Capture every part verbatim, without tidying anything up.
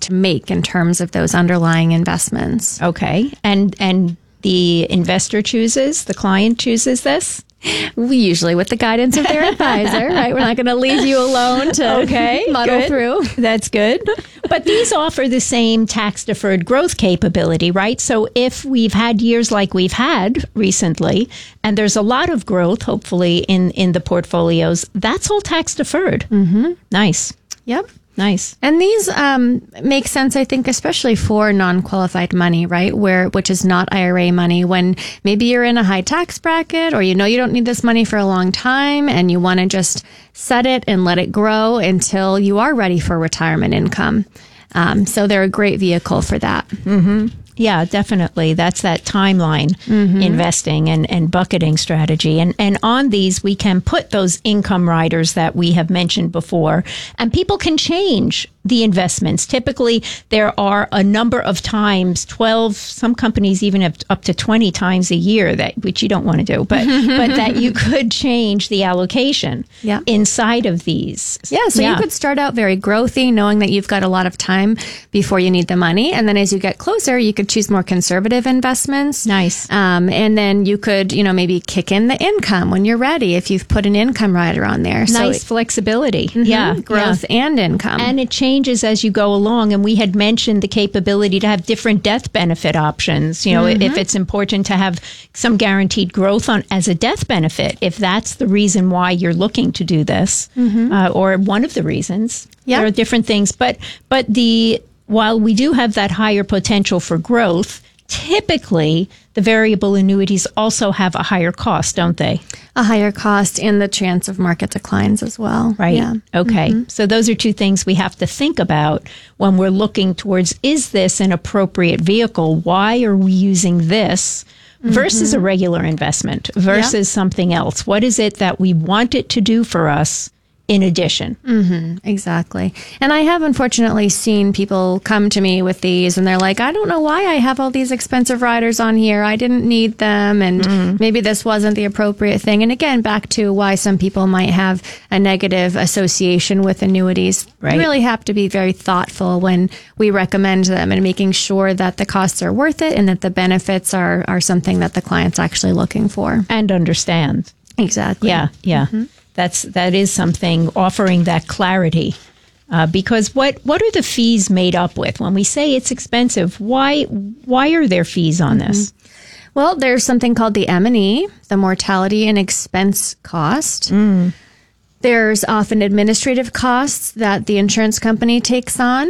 to make in terms of those underlying investments. Okay. And and the investor chooses, the client chooses this? We usually with the guidance of their advisor, right? We're not going to leave you alone to okay, muddle good. through. That's good. But these offer the same tax-deferred growth capability, right? So if we've had years like we've had recently, and there's a lot of growth, hopefully, in, in the portfolios, that's all tax-deferred. Mm-hmm. Nice. Yep. Nice. And these um, make sense, I think, especially for non-qualified money, right? Where which is not I R A money. When maybe you're in a high tax bracket, or you know you don't need this money for a long time, and you want to just set it and let it grow until you are ready for retirement income. Um, so they're a great vehicle for that. Mm-hmm. Yeah, definitely. That's that timeline mm-hmm. investing and, and bucketing strategy. And and on these, we can put those income riders that we have mentioned before, and people can change the investments. Typically, there are a number of times, twelve, some companies even have up to twenty times a year, that which you don't want to do, but but that you could change the allocation yeah. inside of these. Yeah, so yeah. you could start out very growthy, knowing that you've got a lot of time before you need the money. And then as you get closer, you could choose more conservative investments. Nice. Um, and then you could, you know, maybe kick in the income when you're ready if you've put an income rider on there. Nice so, flexibility. Mm-hmm, yeah. Growth yeah. and income. And it changes as you go along. And we had mentioned the capability to have different death benefit options. You know, mm-hmm. if it's important to have some guaranteed growth on as a death benefit, if that's the reason why you're looking to do this, mm-hmm. uh, or one of the reasons. Yep. There are different things. But but the while we do have that higher potential for growth, typically the variable annuities also have a higher cost, don't they? A higher cost and the chance of market declines as well. Right. Yeah. Okay. Mm-hmm. So those are two things we have to think about when we're looking towards, is this an appropriate vehicle? Why are we using this versus mm-hmm. a regular investment versus yeah. something else? What is it that we want it to do for us in addition? Mm-hmm, exactly. And I have unfortunately seen people come to me with these and they're like, I don't know why I have all these expensive riders on here. I didn't need them. And mm-hmm. maybe this wasn't the appropriate thing. And again, back to why some people might have a negative association with annuities. Right. We really have to be very thoughtful when we recommend them and making sure that the costs are worth it and that the benefits are, are something that the client's actually looking for. And understand. Exactly. Yeah, yeah. Mm-hmm. That's that is something, offering that clarity, uh, because what what are the fees made up with? When we say it's expensive, why why are there fees on this? Mm-hmm. Well, there's something called the M and E, the mortality and expense cost. Mm. There's often administrative costs that the insurance company takes on.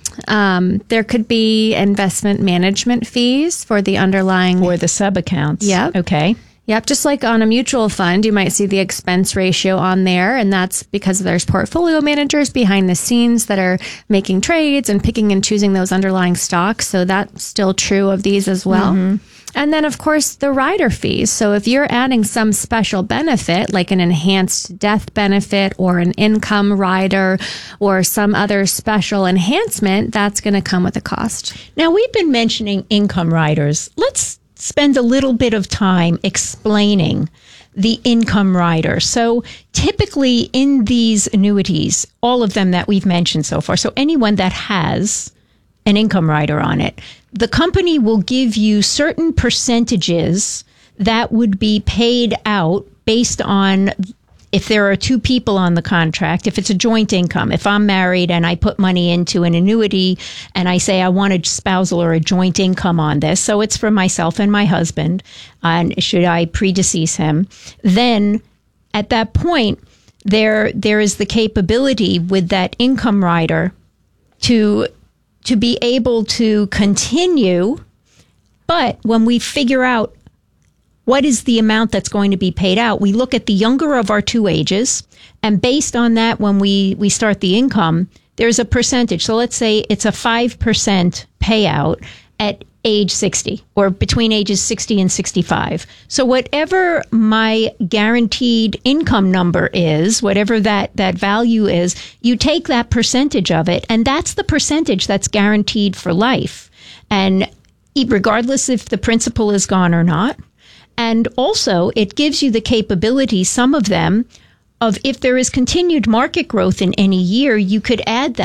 Um, there could be investment management fees for the underlying or the sub accounts. Yeah. Okay. Yep. Just like on a mutual fund, you might see the expense ratio on there. And that's because there's portfolio managers behind the scenes that are making trades and picking and choosing those underlying stocks. So that's still true of these as well. Mm-hmm. And then, of course, the rider fees. So if you're adding some special benefit, like an enhanced death benefit or an income rider or some other special enhancement, that's going to come with a cost. Now, we've been mentioning income riders. Let's spend a little bit of time explaining the income rider. So typically in these annuities, all of them that we've mentioned so far, so anyone that has an income rider on it, the company will give you certain percentages that would be paid out based on if there are two people on the contract, if it's a joint income. If I'm married and I put money into an annuity and I say I want a spousal or a joint income on this, so it's for myself and my husband, and should I predecease him, then at that point, there there is the capability with that income rider to to be able to continue. But when we figure out what is the amount that's going to be paid out, we look at the younger of our two ages, and based on that, when we, we start the income, there's a percentage. So let's say it's a five percent payout at age sixty, or between ages sixty and sixty-five. So whatever my guaranteed income number is, whatever that, that value is, you take that percentage of it, and that's the percentage that's guaranteed for life. And regardless if the principal is gone or not. And also, it gives you the capability, some of them, of if there is continued market growth in any year, you could add that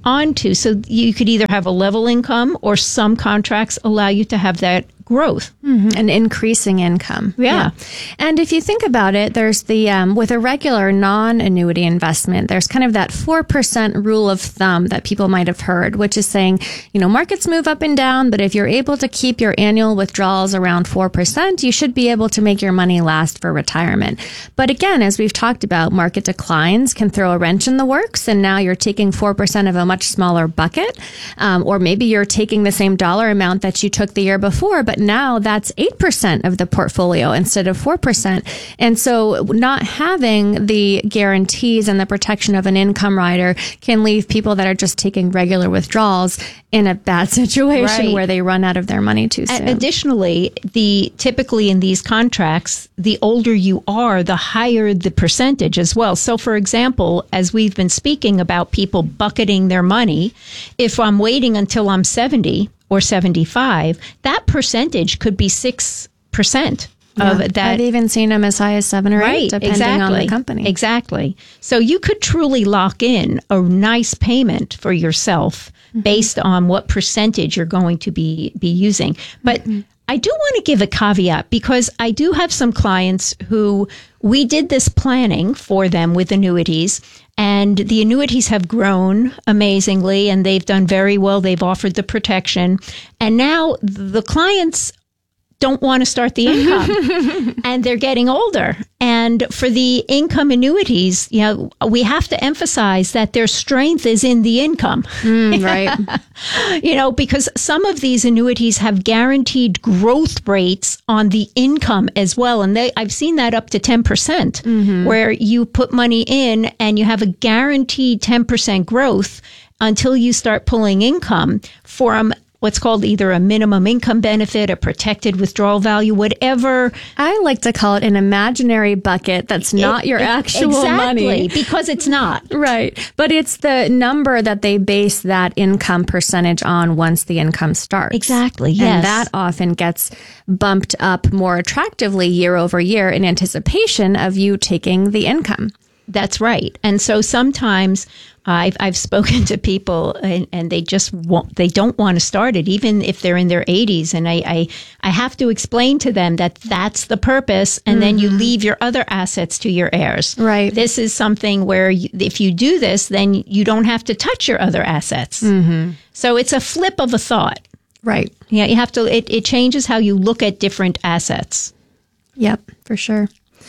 onto. So you could either have a level income or some contracts allow you to have that growth. Mm-hmm. An increasing income. Yeah. yeah. And if you think about it, there's the, um, with a regular non-annuity investment, there's kind of that four percent rule of thumb that people might have heard, which is saying, you know, markets move up and down, but if you're able to keep your annual withdrawals around four percent, you should be able to make your money last for retirement. But again, as we've talked about, market declines can throw a wrench in the works, and now you're taking four percent of a much smaller bucket, um, or maybe you're taking the same dollar amount that you took the year before, but now that's eight percent of the portfolio instead of four percent. And so not having the guarantees and the protection of an income rider can leave people that are just taking regular withdrawals in a bad situation right. where they run out of their money too soon. And additionally, the typically in these contracts, the older you are, the higher the percentage as well. So for example, as we've been speaking about people bucketing their money, if I'm waiting until I'm seventy or seventy-five, that percentage could be six percent yeah. of that. I've even seen them as high as seven or right, eight, depending exactly, on the company. Exactly. So you could truly lock in a nice payment for yourself mm-hmm. based on what percentage you're going to be, be using. But mm-hmm. I do want to give a caveat, because I do have some clients who we did this planning for them with annuities, and the annuities have grown amazingly and they've done very well. They've offered the protection, and now the clients don't want to start the income and they're getting older. And for the income annuities, you know, we have to emphasize that their strength is in the income. Mm, right. You know, because some of these annuities have guaranteed growth rates on the income as well. And they, I've seen that up to ten percent, mm-hmm. where you put money in and you have a guaranteed ten percent growth until you start pulling income from what's called either a minimum income benefit, a protected withdrawal value, whatever. I like to call it an imaginary bucket that's not it, your it, actual exactly, money. Because it's not. Right. But it's the number that they base that income percentage on once the income starts. Exactly, yes. And that often gets bumped up more attractively year over year in anticipation of you taking the income. That's right. And so sometimes I've I've spoken to people and, and they just won't, they don't want to start it, even if they're in their eighties. And I, I, I have to explain to them that that's the purpose. And mm-hmm. then you leave your other assets to your heirs. Right. This is something where you, if you do this, then you don't have to touch your other assets. Mm-hmm. So it's a flip of a thought. Right. Yeah. You have to, it, it changes how you look at different assets. Yep, for sure.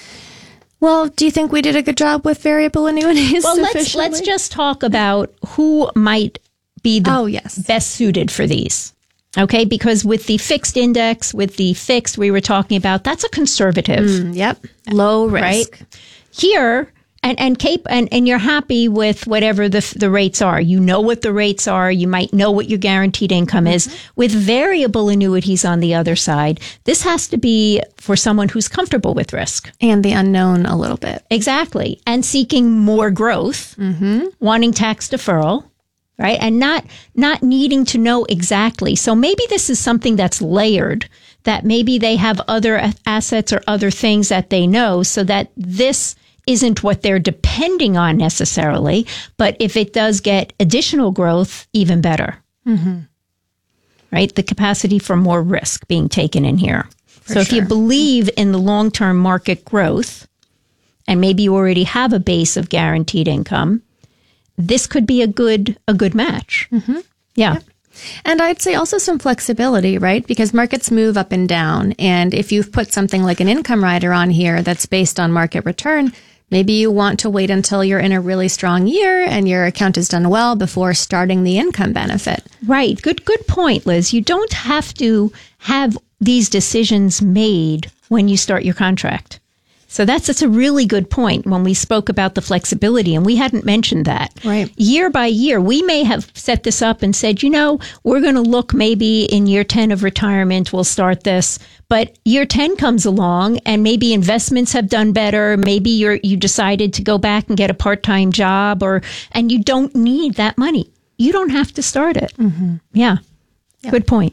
Well, do you think we did a good job with variable annuities? Well, let's let's just talk about who might be the oh, yes. best suited for these. Okay, because with the fixed index, with the fixed we were talking about, that's a conservative. Mm, yep. Low risk. Right? Here, and and Cape and, and you're happy with whatever the the rates are. You know what the rates are. You might know what your guaranteed income is. Mm-hmm. With variable annuities on the other side, this has to be for someone who's comfortable with risk. And the unknown a little bit. Exactly. And seeking more growth, mm-hmm. wanting tax deferral, right? And not not needing to know exactly. So maybe this is something that's layered, that maybe they have other assets or other things that they know, so that this isn't what they're depending on necessarily, but if it does get additional growth, even better. Mm-hmm. Right? The capacity for more risk being taken in here. For so if sure. you believe in the long-term market growth, and maybe you already have a base of guaranteed income, this could be a good a good match. Mm-hmm. Yeah. Yep. And I'd say also some flexibility, right? Because markets move up and down. And if you've put something like an income rider on here that's based on market return, maybe you want to wait until you're in a really strong year and your account is done well before starting the income benefit. Right. Good, good point, Liz. You don't have to have these decisions made when you start your contract. So that's, that's a really good point when we spoke about the flexibility, and we hadn't mentioned that. Right. Year by year, we may have set this up and said, you know, we're going to look maybe in year ten of retirement, we'll start this. But year ten comes along and maybe investments have done better. Maybe you're, you decided to go back and get a part-time job, or, and you don't need that money. You don't have to start it. Mm-hmm. Yeah. Yep. Good point.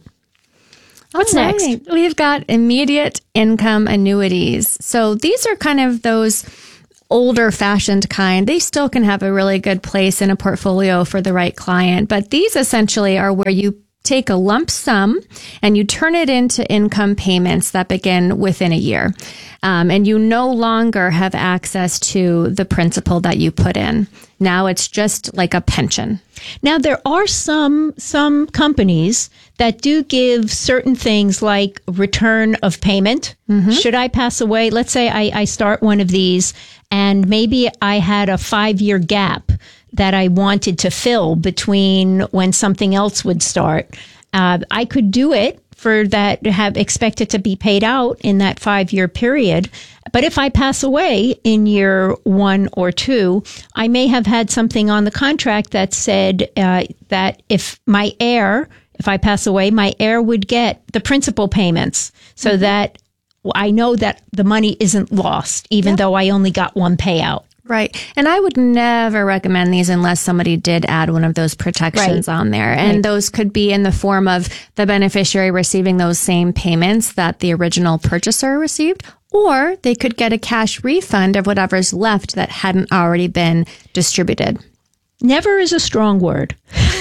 What's All right. next? We've got immediate income annuities. So these are kind of those older fashioned kind, they still can have a really good place in a portfolio for the right client. But these essentially are where you take a lump sum and you turn it into income payments that begin within a year. Um, and you no longer have access to the principal that you put in. Now it's just like a pension. Now, there are some some companies that do give certain things like return of payment. Mm-hmm. Should I pass away? Let's say I, I start one of these and maybe I had a five-year gap that I wanted to fill between when something else would start. Uh, I could do it for that, have expected to be paid out in that five-year period. But if I pass away in year one or two, I may have had something on the contract that said uh, that if my heir, if I pass away, my heir would get the principal payments, so mm-hmm. that I know that the money isn't lost, even yep. though I only got one payout. Right. And I would never recommend these unless somebody did add one of those protections right. on there. And right. those could be in the form of the beneficiary receiving those same payments that the original purchaser received, or they could get a cash refund of whatever's left that hadn't already been distributed. Never is a strong word.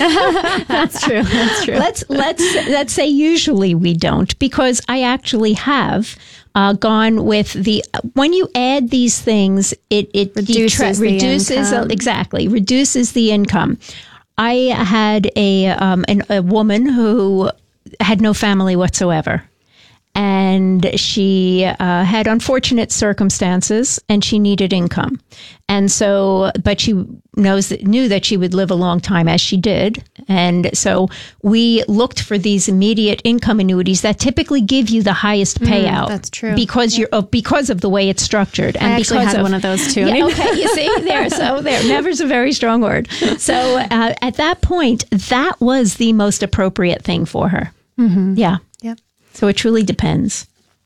That's true. That's true. Let's let's let's say usually we don't, because I actually have uh, gone with the when you add these things, it it reduces, detra- reduces uh, exactly reduces the income. I had a um an, a woman who had no family whatsoever. And she uh, had unfortunate circumstances, and she needed income. And so, but she knows that, knew that she would live a long time, as she did. And so we looked for these immediate income annuities that typically give you the highest payout. Mm, that's true. Because yeah. you're uh, because of the way it's structured. And I actually because had of, one of those too. Yeah, okay, you see there. So there, never's a very strong word. So uh, at that point, that was the most appropriate thing for her. Mm-hmm. Yeah. Yep. So it truly depends.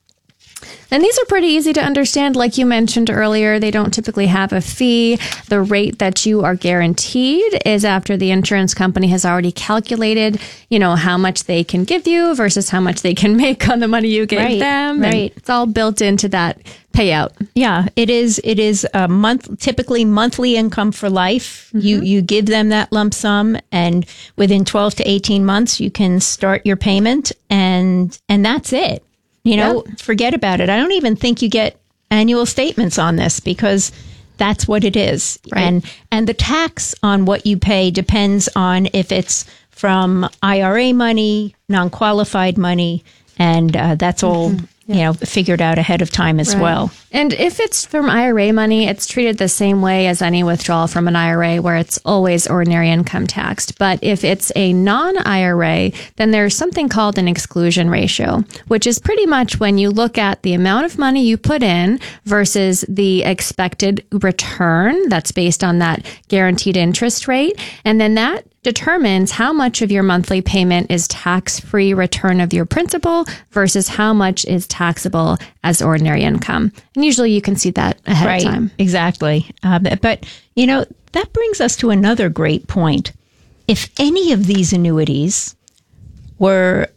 And these are pretty easy to understand. Like you mentioned earlier, they don't typically have a fee. The rate that you are guaranteed is after the insurance company has already calculated, you know, how much they can give you versus how much they can make on the money you gave right, them. Right. And it's all built into that payout. Yeah, it is. It is a month, typically monthly income for life. Mm-hmm. You you give them that lump sum, and within twelve to eighteen months, you can start your payment, and and that's it. You know, yep. Forget about it. I don't even think you get annual statements on this, because that's what it is. Right. And and the tax on what you pay depends on if it's from I R A money, non-qualified money, and uh, that's all. Mm-hmm. You know, figured out ahead of time as right. well. And if it's from I R A money, it's treated the same way as any withdrawal from an I R A, where it's always ordinary income taxed. But if it's a non-I R A, then there's something called an exclusion ratio, which is pretty much when you look at the amount of money you put in versus the expected return that's based on that guaranteed interest rate. And then that determines how much of your monthly payment is tax-free return of your principal versus how much is taxable as ordinary income. And usually you can see that ahead right, of time. Exactly. Uh, but, you know, that brings us to another great point. If any of these annuities were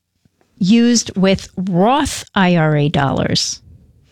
used with Roth I R A dollars,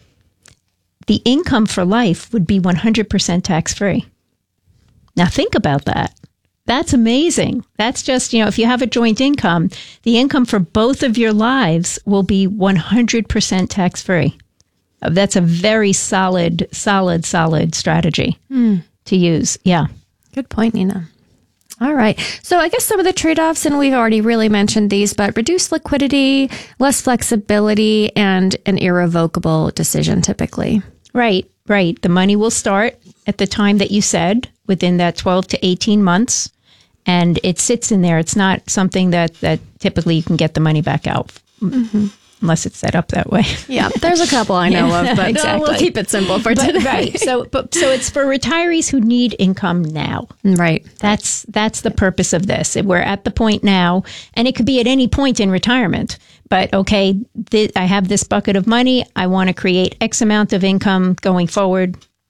the income for life would be one hundred percent tax-free. Now think about that. That's amazing. That's just, you know, if you have a joint income, the income for both of your lives will be one hundred percent tax-free. That's a very solid, solid, solid strategy mm. to use. Yeah. Good point, Nina. All right. So I guess some of the trade-offs, and we've already really mentioned these, but reduced liquidity, less flexibility, and an irrevocable decision typically. Right, right. The money will start at the time that you said, within that twelve to eighteen months. And it sits in there. It's not something that, that typically you can get the money back out, mm-hmm. unless it's set up that way. Yeah, there's a couple I know of, but exactly. we'll keep it simple for but, today. Right. So, but, so it's for retirees who need income now. Right. That's that's the purpose of this. We're at the point now, and it could be at any point in retirement. But okay, th- I have this bucket of money. I want to create X amount of income going forward.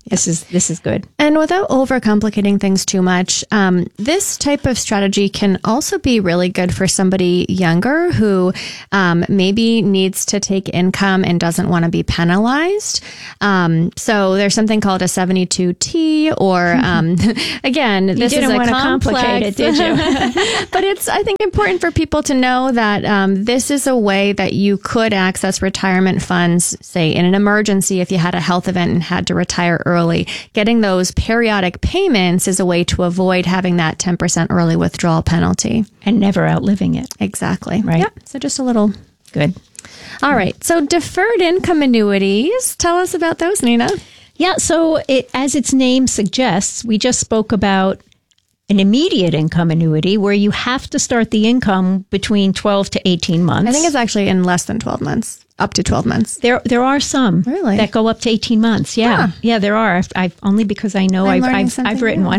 This is this is good. And without overcomplicating things too much, um, this type of strategy can also be really good for somebody younger who um, maybe needs to take income and doesn't want to be penalized. Um, so there's something called a seventy-two T, or um, again, this you didn't is a want complex, to complicate it, did you? but it's I think important for people to know that um, this is a way that you could access retirement funds, say in an emergency if you had a health event and had to retire early. Early. Getting those periodic payments is a way to avoid having that ten percent early withdrawal penalty. And never outliving it. Exactly. Right. Yep. So just a little. Good. All right. So deferred income annuities. Tell us about those, Nina. Yeah. So it, as its name suggests, we just spoke about an immediate income annuity where you have to start the income between twelve to eighteen months. I think it's actually in less than twelve months. Up to twelve months. There, there are some really that go up to eighteen months. Yeah, huh. yeah, there are. I've, I've only because I know I'm I've, I've, I've written new. one.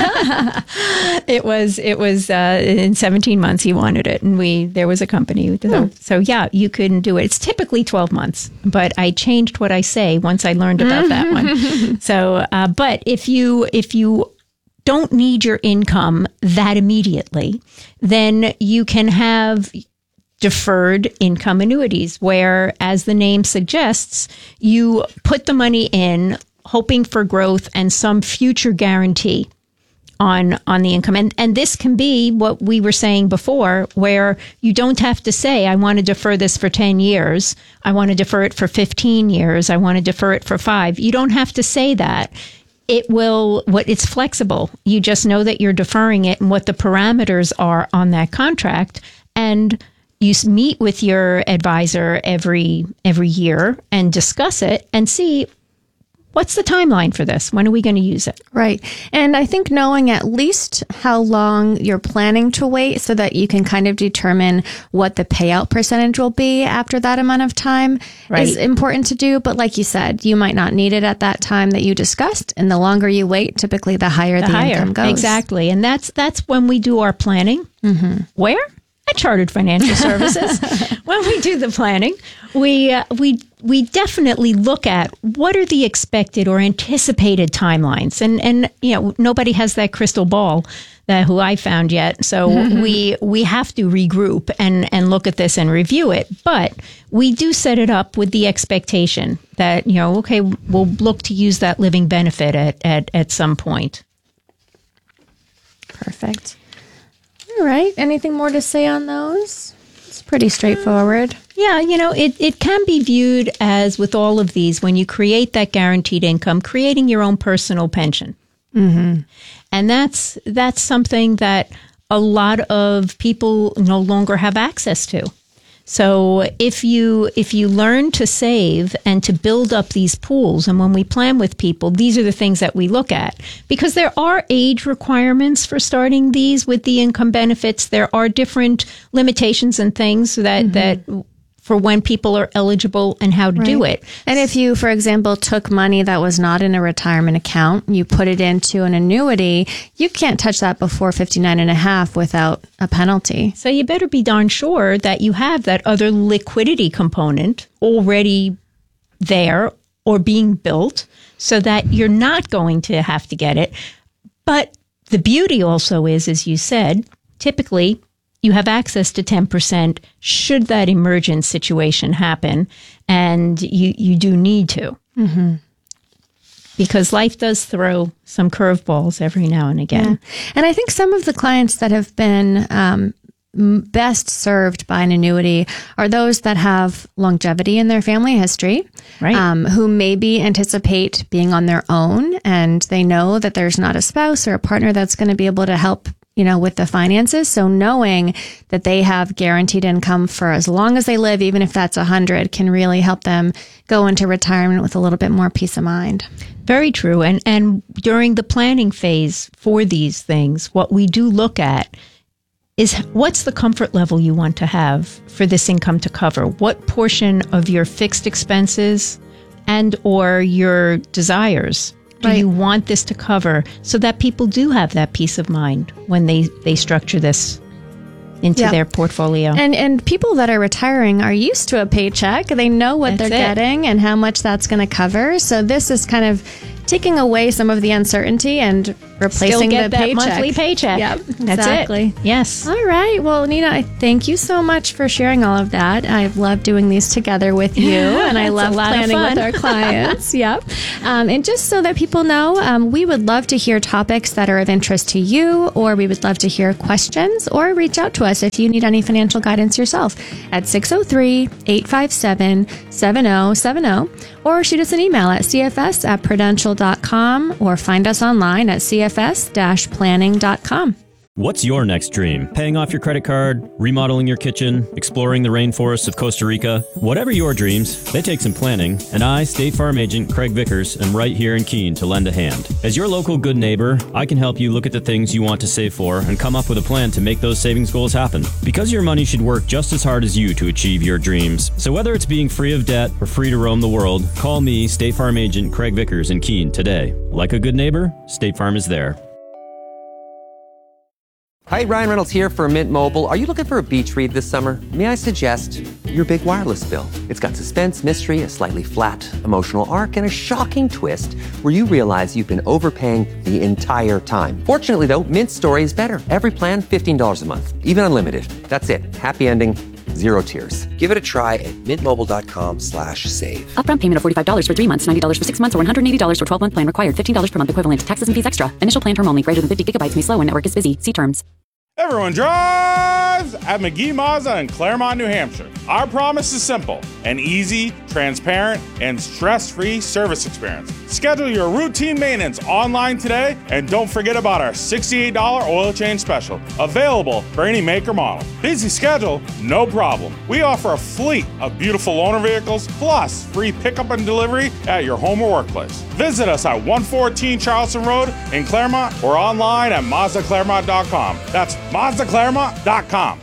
it was, it was uh, in seventeen months. He wanted it, and we there was a company. So, hmm. so yeah, you couldn't do it. It's typically twelve months, but I changed what I say once I learned about that one. So, uh, but if you if you don't need your income that immediately, then you can have deferred income annuities where, as the name suggests, you put the money in hoping for growth and some future guarantee on on the income. And and this can be what we were saying before, where you don't have to say, I want to defer this for ten years. I want to defer it for fifteen years. I want to defer it for five. You don't have to say that. It will, what it's flexible. You just know that you're deferring it and what the parameters are on that contract. And you meet with your advisor every every year and discuss it and see what's the timeline for this? When are we going to use it? Right. And I think knowing at least how long you're planning to wait so that you can kind of determine what the payout percentage will be after that amount of time right. is important to do. But like you said, you might not need it at that time that you discussed. And the longer you wait, typically the higher the, the higher. income goes. Exactly. And that's that's when we do our planning. Mm-hmm. Where? At Chartered Financial Services. When we do the planning, we uh, we we definitely look at what are the expected or anticipated timelines, and and you know nobody has that crystal ball that who I found yet, so mm-hmm. we we have to regroup and and look at this and review it. But we do set it up with the expectation that you know okay, we'll look to use that living benefit at at at some point. Perfect. All right. Anything more to say on those? It's pretty straightforward. Yeah, you know, it, it can be viewed as with all of these, when you create that guaranteed income, creating your own personal pension. Mm-hmm. And that's that's something that a lot of people no longer have access to. So if you if you learn to save and to build up these pools, and when we plan with people, these are the things that we look at, because there are age requirements for starting these with the income benefits. There are different limitations and things that mm-hmm. that for when people are eligible and how to right. do it. And if you, for example, took money that was not in a retirement account, you put it into an annuity, you can't touch that before fifty-nine and a half without a penalty. So you better be darn sure that you have that other liquidity component already there or being built so that you're not going to have to get it. But the beauty also is, as you said, typically you have access to ten percent should that emergent situation happen, and you, you do need to. Mm-hmm. Because life does throw some curveballs every now and again. Yeah. And I think some of the clients that have been um, best served by an annuity are those that have longevity in their family history, right. um, who maybe anticipate being on their own, and they know that there's not a spouse or a partner that's going to be able to help you know, with the finances. So knowing that they have guaranteed income for as long as they live, even if that's a hundred, can really help them go into retirement with a little bit more peace of mind. Very true. And, and during the planning phase for these things, what we do look at is what's the comfort level you want to have for this income to cover? What portion of your fixed expenses and or your desires do right. you want this to cover, so that people do have that peace of mind when they, they structure this into yep. their portfolio? And and people that are retiring are used to a paycheck. They know what That's they're it. getting and how much that's going to cover. So this is kind of taking away some of the uncertainty and replacing Still get the that paycheck. monthly paycheck. Yep, That's exactly. it. Yes. All right. Well, Nina, I thank you so much for sharing all of that. I love doing these together with you, and I love planning with our clients. Yep. Um, and just so that people know, um, we would love to hear topics that are of interest to you, or we would love to hear questions, or reach out to us if you need any financial guidance yourself at six oh three, eight five seven, seven oh seven oh, or shoot us an email at c f s at prudential dot com, or find us online at c f s dash planning dot com. What's your next dream? Paying off your credit card, remodeling your kitchen, exploring the rainforests of Costa Rica? Whatever your dreams, they take some planning, and I, State Farm Agent Craig Vickers, am right here in Keene to lend a hand. As your local good neighbor, I can help you look at the things you want to save for and come up with a plan to make those savings goals happen. Because your money should work just as hard as you to achieve your dreams. So whether it's being free of debt or free to roam the world, call me, State Farm Agent Craig Vickers in Keene today. Like a good neighbor, State Farm is there. Hi, Ryan Reynolds here for Mint Mobile. Are you looking for a beach read this summer? May I suggest your big wireless bill? It's got suspense, mystery, a slightly flat emotional arc, and a shocking twist where you realize you've been overpaying the entire time. Fortunately, though, Mint's story is better. Every plan, fifteen dollars a month, even unlimited. That's it. Happy ending. Zero tears. Give it a try at mintmobile.com slash save. Upfront payment of forty-five dollars for three months, ninety dollars for six months, or one hundred eighty dollars for twelve-month plan required. fifteen dollars per month equivalent. Taxes and fees extra. Initial plan term only. Greater than fifty gigabytes may slow when network is busy. See terms. Everyone drives at McGee Mazda in Claremont, New Hampshire. Our promise is simple: an easy, transparent, and stress-free service experience. Schedule your routine maintenance online today, and don't forget about our sixty-eight dollars oil change special, available for any make or model. Busy schedule? No problem. We offer a fleet of beautiful loaner vehicles, plus free pickup and delivery at your home or workplace. Visit us at one fourteen Charleston Road in Claremont, or online at Mazda Claremont dot com. That's Mazda Claremont dot com.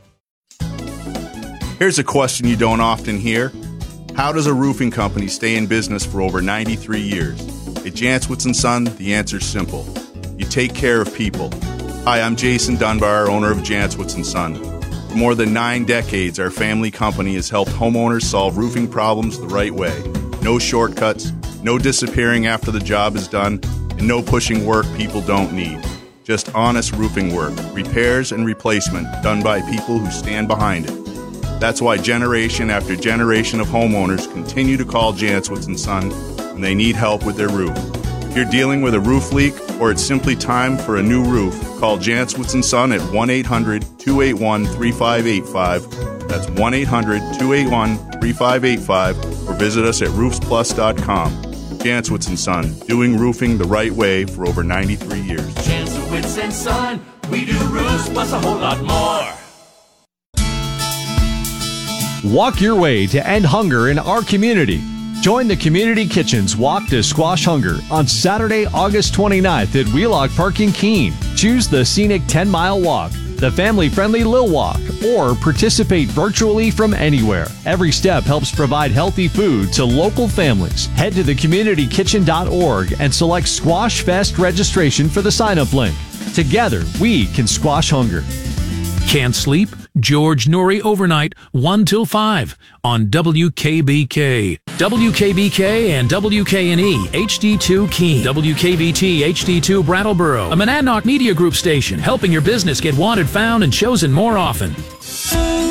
Here's a question you don't often hear. How does a roofing company stay in business for over ninety-three years? At Jantzwitz and Son, the answer's simple. You take care of people. Hi, I'm Jason Dunbar, owner of Jantzwitz and Son. For more than nine decades, our family company has helped homeowners solve roofing problems the right way. No shortcuts, no disappearing after the job is done, and no pushing work people don't need. Just honest roofing work, repairs and replacement done by people who stand behind it. That's why generation after generation of homeowners continue to call Jantzwitz and Son when they need help with their roof. If you're dealing with a roof leak or it's simply time for a new roof, call Jantzwitz and Son at one eight hundred two eight one three five eight five. That's one eight hundred two eight one three five eight five, or visit us at roofs plus dot com. Jantzwitz and Son, doing roofing the right way for over ninety-three years. Jantzwitz and Son, we do roofs plus a whole lot more. Walk your way to end hunger in our community. Join the Community Kitchen's Walk to Squash Hunger on Saturday, August twenty-ninth at Wheelock Park in Keene. Choose the scenic ten-mile walk, the family-friendly Lil Walk, or participate virtually from anywhere. Every step helps provide healthy food to local families. Head to the community kitchen dot org and select Squash Fest registration for the sign-up link. Together, we can squash hunger. Can't sleep? George Noory Overnight, one till five on W K B K. W K B K and W K N E H D two Keene. W K B T H D two Brattleboro. A Monadnock Media Group station, helping your business get wanted, found, and chosen more often.